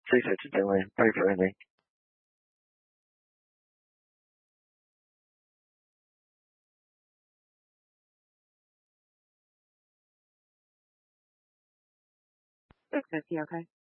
Sì, sì, ci siamo, very friendly. It's 50, okay.